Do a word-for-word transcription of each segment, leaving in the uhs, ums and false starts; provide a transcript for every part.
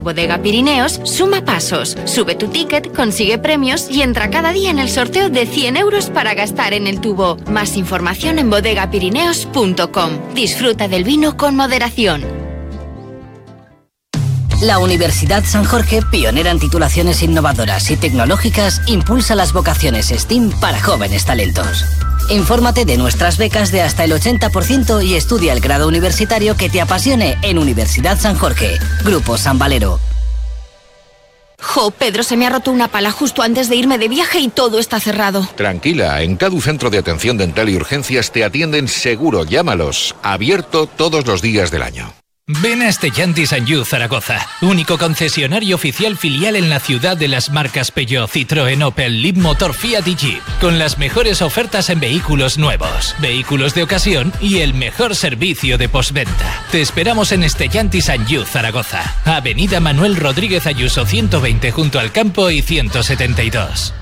Bodega Pirineos suma pasos, sube tu ticket, consigue premios y entra cada día en el sorteo de cien euros para gastar en el tubo. Más información en bodega pirineos punto com. Disfruta del vino con moderación. La Universidad San Jorge, pionera en titulaciones innovadoras y tecnológicas, impulsa las vocaciones STEAM para jóvenes talentos. Infórmate de nuestras becas de hasta el ochenta por ciento y estudia el grado universitario que te apasione en Universidad San Jorge. Grupo San Valero. Jo, Pedro, se me ha roto una pala justo antes de irme de viaje y todo está cerrado. Tranquila, en Cadu Centro de Atención Dental y Urgencias te atienden seguro, llámalos. Abierto todos los días del año. Ven a Stellantis and You Zaragoza, único concesionario oficial filial en la ciudad de las marcas Peugeot, Citroën, Opel, Leapmotor, Fiat y Jeep, con las mejores ofertas en vehículos nuevos, vehículos de ocasión y el mejor servicio de postventa. Te esperamos en Stellantis and You Zaragoza, Avenida Manuel Rodríguez Ayuso ciento veinte junto al campo y ciento setenta y dos.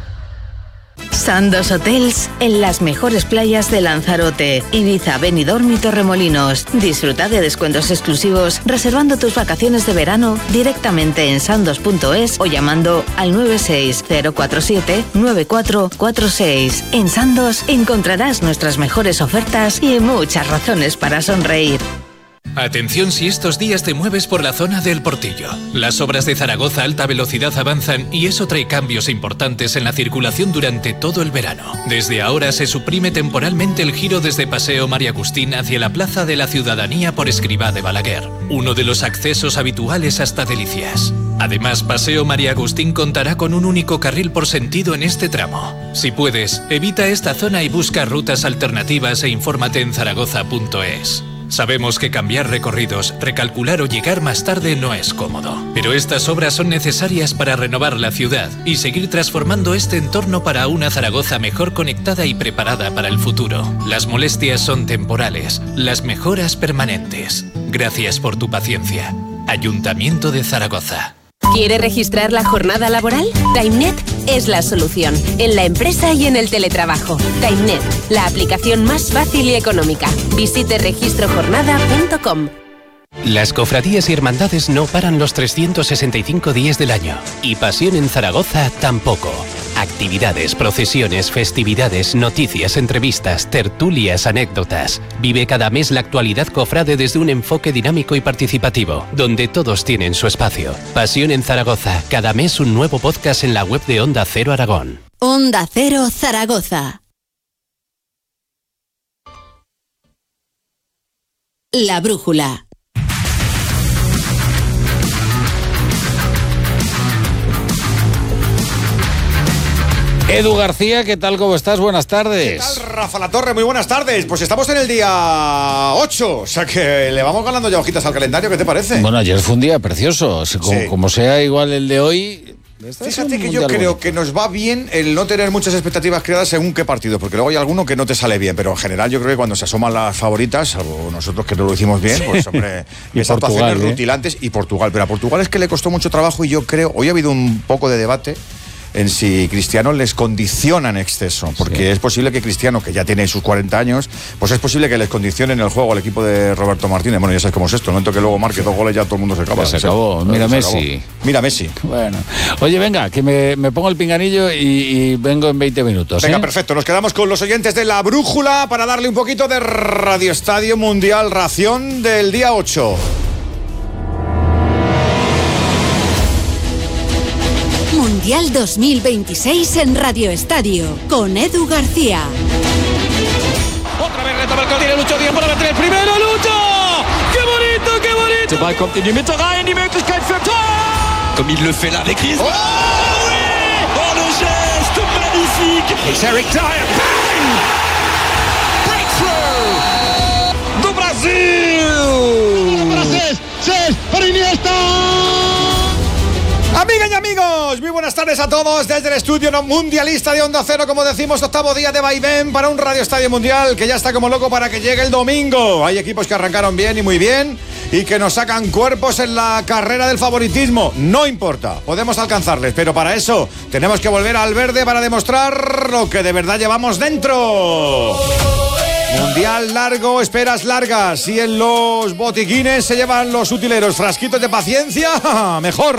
Sandos Hotels en las mejores playas de Lanzarote, Ibiza, Benidorm y Torremolinos. Disfruta de descuentos exclusivos reservando tus vacaciones de verano directamente en sandos punto es o llamando al nueve seis cero cuatro siete nueve cuatro cuatro seis. En Sandos encontrarás nuestras mejores ofertas y muchas razones para sonreír. Atención si estos días te mueves por la zona del Portillo. Las obras de Zaragoza Alta Velocidad avanzan y eso trae cambios importantes en la circulación durante todo el verano. Desde ahora se suprime temporalmente el giro desde Paseo María Agustín hacia la Plaza de la Ciudadanía por Escribá de Balaguer, uno de los accesos habituales hasta Delicias. Además, Paseo María Agustín contará con un único carril por sentido en este tramo. Si puedes, evita esta zona y busca rutas alternativas e infórmate en zaragoza punto es. Sabemos que cambiar recorridos, recalcular o llegar más tarde no es cómodo, pero estas obras son necesarias para renovar la ciudad y seguir transformando este entorno para una Zaragoza mejor conectada y preparada para el futuro. Las molestias son temporales, las mejoras permanentes. Gracias por tu paciencia. Ayuntamiento de Zaragoza. ¿Quiere registrar la jornada laboral? TimeNet es la solución, en la empresa y en el teletrabajo. TimeNet, la aplicación más fácil y económica. Visite registro jornada punto com. Las cofradías y hermandades no paran los trescientos sesenta y cinco días del año. Y Pasión en Zaragoza tampoco. Actividades, procesiones, festividades, noticias, entrevistas, tertulias, anécdotas. Vive cada mes la actualidad cofrade desde un enfoque dinámico y participativo, donde todos tienen su espacio. Pasión en Zaragoza. Cada mes un nuevo podcast en la web de Onda Cero Aragón. Onda Cero Zaragoza. La brújula. Edu García, ¿qué tal? ¿Cómo estás? Buenas tardes. ¿Qué tal, Rafa La Torre? Muy buenas tardes. Pues estamos en el día ocho, o sea que le vamos ganando ya hojitas al calendario, ¿qué te parece? Bueno, ayer fue un día precioso. Como, sí. como sea igual el de hoy... Fíjate que yo creo bonito. que nos va bien el no tener muchas expectativas creadas según qué partido, porque luego hay alguno que no te sale bien, pero en general yo creo que cuando se asoman las favoritas, salvo nosotros que no lo hicimos bien, pues hombre, y esas actuaciones ¿eh? rutilantes, y Portugal, pero a Portugal es que le costó mucho trabajo y yo creo, hoy ha habido un poco de debate en si Cristiano les condiciona en exceso, porque sí. es posible que Cristiano, que ya tiene sus cuarenta años, pues es posible que les condicione en el juego al equipo de Roberto Martínez. Bueno, ya sabes cómo es esto, no que luego marque dos goles ya todo el mundo se acaba. Ya se acabó, mira se Messi. Acabó. Mira Messi. Bueno, oye, venga, que me, me pongo el pinganillo y, y vengo en veinte minutos. Venga, ¿eh? perfecto, nos quedamos con los oyentes de La Brújula para darle un poquito de Radio Estadio Mundial, ración del día ocho. Mundial dos mil veintiséis en Radio Estadio, con Edu García. Otra vez retoma el contiene Lucho Díaz para meter el primero, Lucho! ¡Qué bonito, qué bonito! Der Ball kommt in die Mitte rein, die Möglichkeit für Tor! Comme il le fait là avec Griezmann. Oh, oui! Oh, le geste magnifique! It's Eric Dyer, bang! Breakthrough! Do Brasil! Para Cés, Cés, para Iniesta! Amigas y amigos, muy buenas tardes a todos desde el estudio no mundialista de Onda Cero, como decimos, octavo día de vaivén para un Radio Estadio Mundial que ya está como loco para que llegue el domingo. Hay equipos que arrancaron bien y muy bien y que nos sacan cuerpos en la carrera del favoritismo. No importa, podemos alcanzarles, pero para eso tenemos que volver al verde para demostrar lo que de verdad llevamos dentro. Mundial largo, esperas largas. Y en los botiquines se llevan los utileros frasquitos de paciencia, mejor.